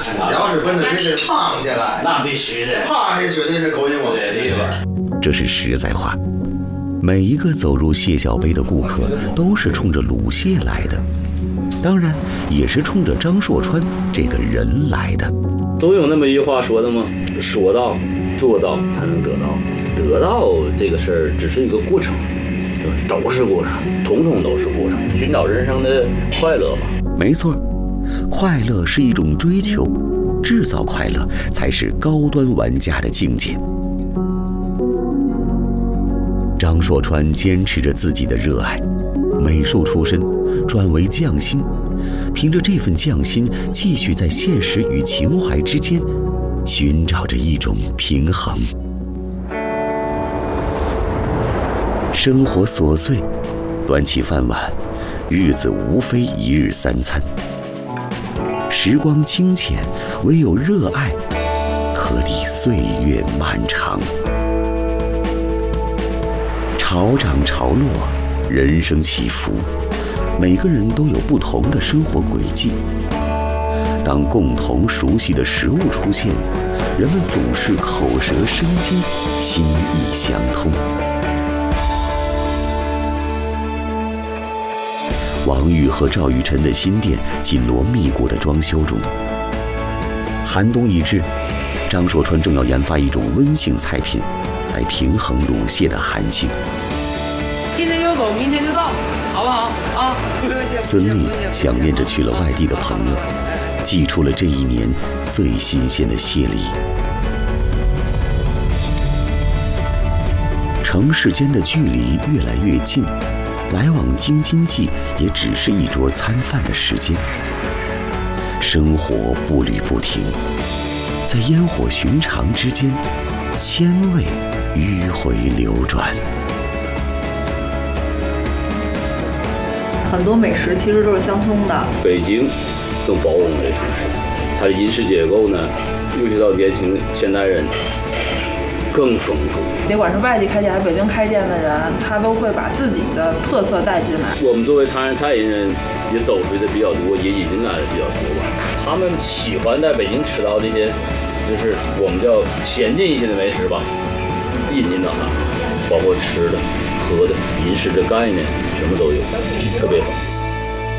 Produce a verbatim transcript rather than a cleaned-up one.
主要是奔着这个胖下来， 那必须的， 胖下绝对是勾引我们的地方。 这是实在话。每一个走入蟹小杯的顾客都是冲着卤蟹来的，当然也是冲着张硕川这个人来的。 都有那么一句话说的吗？说到做到才能得到，得到这个事儿只是一个过程，都是过程，统统都是过程，寻找人生的快乐吧。 没错，快乐是一种追求，制造快乐才是高端玩家的境界。张硕川坚持着自己的热爱，美术出身，转为匠心，凭着这份匠心，继续在现实与情怀之间寻找着一种平衡。生活琐碎，端起饭碗，日子无非一日三餐。时光清浅，唯有热爱可抵岁月漫长。潮涨潮落，人生起伏，每个人都有不同的生活轨迹。当共同熟悉的食物出现，人们总是口舌生津，心意相通。王玉和赵雨辰的新店紧锣密鼓的装修中。寒冬已至，张硕川正要研发一种温性菜品，来平衡卤蟹的寒性。 今天就走，明天就到，好不好啊？ 孙俪想念着去了外地的朋友，寄出了这一年最新鲜的蟹礼。城市间的距离越来越近，来往京津冀也只是一桌餐饭的时间。生活步履不停，在烟火寻常之间，鲜味迂回流转。 很多美食其实都是相通的。 北京更包容的城市，它的饮食结构呢，尤其到年轻现代人更丰富。 别管是外地开店还是北京开店的人，他都会把自己的特色带进来。 我们作为唐人菜饮人，也走出的比较多，也引进来的比较多吧。他们喜欢在北京吃到这些，就是我们叫先进一些的美食吧，引进到它，包括吃的、喝的、饮食的概念，什么都有，特别好。